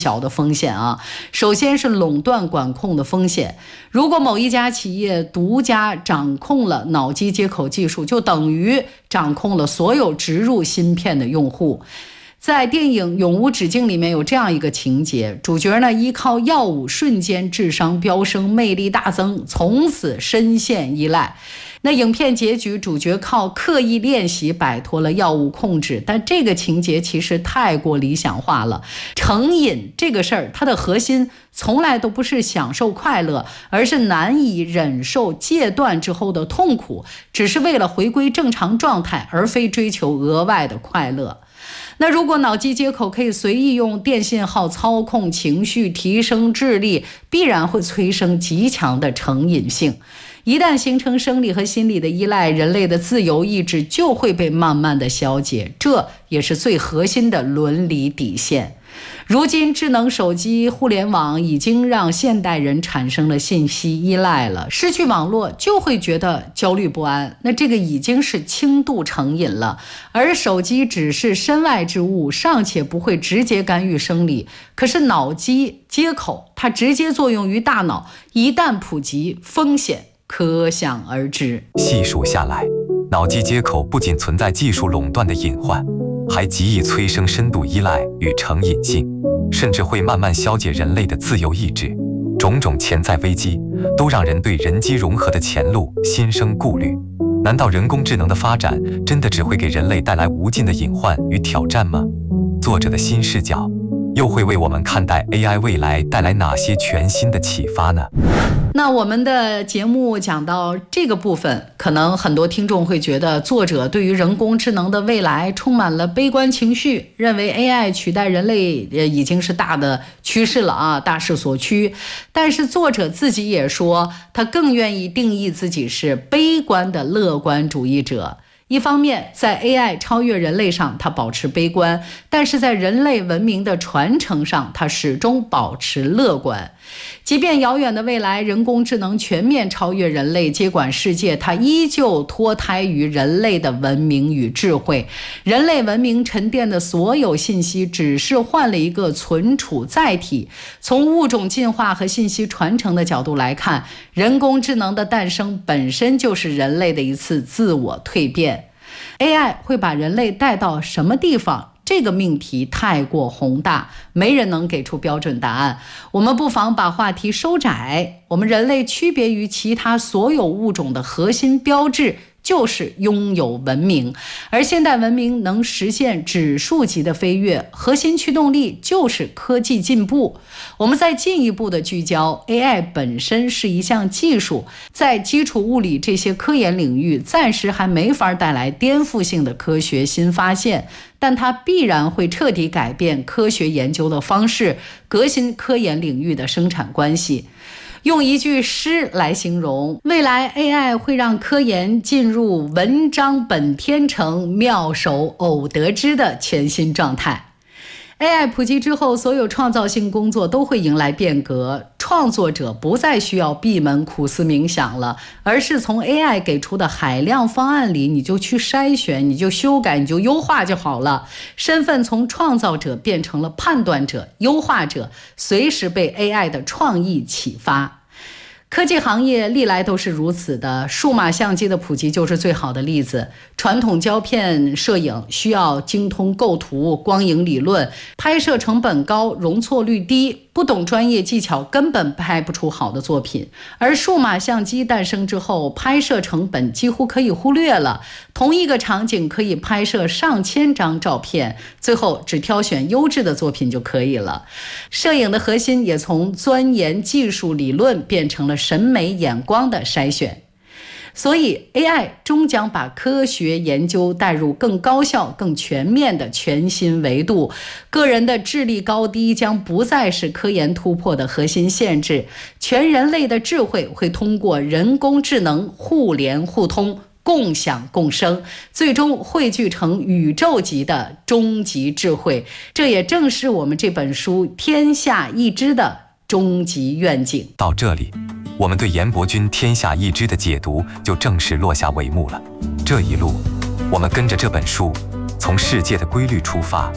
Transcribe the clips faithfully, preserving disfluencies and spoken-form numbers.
小的风险啊，首先是垄断管控的风险。如果某一家企业独家掌控了脑机接口技术，就等于掌控了所有植入芯片的用户。在电影《永无止境》里面有这样一个情节，主角呢依靠药物瞬间智商飙升，魅力大增，从此深陷依赖。那影片结局，主角靠刻意练习摆脱了药物控制，但这个情节其实太过理想化了。成瘾这个事儿，它的核心从来都不是享受快乐，而是难以忍受戒断之后的痛苦，只是为了回归正常状态，而非追求额外的快乐。那如果脑机接口可以随意用电信号操控情绪，提升智力，必然会催生极强的成瘾性。一旦形成生理和心理的依赖，人类的自由意志就会被慢慢的消解，这也是最核心的伦理底线。如今智能手机、互联网已经让现代人产生了信息依赖了，失去网络就会觉得焦虑不安，那这个已经是轻度成瘾了。而手机只是身外之物，尚且不会直接干预生理，可是脑机接口它直接作用于大脑，一旦普及，风险可想而知。 细数下来，脑机接口不仅存在技术垄断的隐患，还极易催生深度依赖与成瘾性，甚至会慢慢消解人类的自由意志。种种潜在危机都让人对人机融合的前路心生顾虑。难道人工智能的发展真的只会给人类带来无尽的隐患与挑战吗？作者的新视角又会为我们看待 A I 未来带来哪些全新的启发呢？ 那我们的节目讲到这个部分，可能很多听众会觉得作者对于人工智能的未来充满了悲观情绪，认为 A I 取代人类已经是大的趋势了啊，大势所趋。但是作者自己也说，他更愿意定义自己是悲观的乐观主义者。一方面，在 A I 超越人类上，他保持悲观，但是在人类文明的传承上，他始终保持乐观。即便遥远的未来，人工智能全面超越人类，接管世界，它依旧脱胎于人类的文明与智慧。人类文明沉淀的所有信息，只是换了一个存储载体。从物种进化和信息传承的角度来看，人工智能的诞生本身就是人类的一次自我蜕变。A I 会把人类带到什么地方？这个命题太过宏大，没人能给出标准答案。我们不妨把话题收窄，我们人类区别于其他所有物种的核心标志就是拥有文明，而现代文明能实现指数级的飞跃，核心驱动力就是科技进步。我们再进一步的聚焦 A I 本身是一项技术，在基础物理这些科研领域暂时还没法带来颠覆性的科学新发现，但它必然会彻底改变科学研究的方式，革新科研领域的生产关系。用一句诗来形容，未来 A I 会让科研进入文章本天成，妙手偶得之的全新状态。A I 普及之后，所有创造性工作都会迎来变革，创作者不再需要闭门苦思冥想了，而是从 A I 给出的海量方案里，你就去筛选，你就修改，你就优化就好了。身份从创造者变成了判断者、优化者，随时被 A I 的创意启发。科技行业历来都是如此的，数码相机的普及就是最好的例子。传统胶片摄影需要精通构图、光影理论，拍摄成本高，容错率低，不懂专业技巧根本拍不出好的作品。而数码相机诞生之后，拍摄成本几乎可以忽略了，同一个场景可以拍摄上千张照片，最后只挑选优质的作品就可以了。摄影的核心也从钻研技术理论变成了审美眼光的筛选。所以 A I 终将把科学研究带入更高效、更全面的全新维度，个人的智力高低将不再是科研突破的核心限制，全人类的智慧会通过人工智能互联互通、共享共生，最终汇聚成宇宙级的终极智慧。这也正是我们这本书《天下一知》的终极愿景。 到这里，我们对严伯钧《天下一知》的解读就正式落下帷幕了。这一路，我们跟着这本书，从世界的规律出发，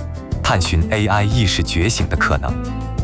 探寻 A I 意识觉醒的可能。